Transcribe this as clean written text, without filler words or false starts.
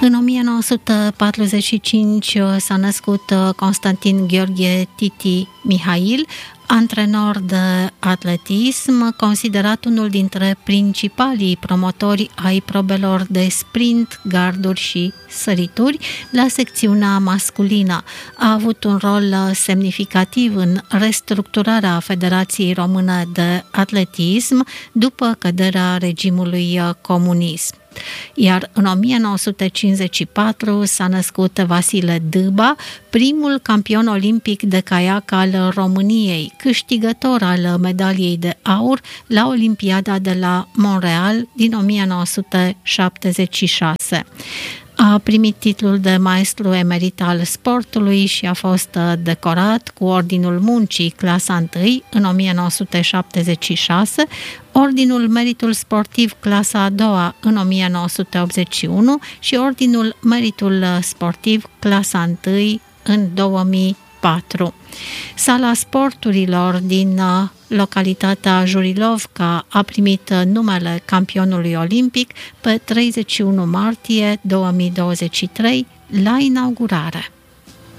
În 1945 s-a născut Constantin Gheorghe Titi Mihail, antrenor de atletism, considerat unul dintre principalii promotori ai probelor de sprint, garduri și sărituri la secțiunea masculină. A avut un rol semnificativ în restructurarea Federației Române de Atletism după căderea regimului comunist. Iar în 1954 s-a născut Vasile Dâba, primul campion olimpic de caiac al României, câștigător al medaliei de aur la Olimpiada de la Montreal din 1976. A primit titlul de maestru emerit al sportului și a fost decorat cu Ordinul Muncii clasa 1 în 1976, Ordinul Meritul Sportiv clasa a 2 în 1981 și Ordinul Meritul Sportiv clasa 1 în 2004. Sala sporturilor din localitatea Jurilovca a primit numele campionului olimpic pe 31 martie 2023 la inaugurare.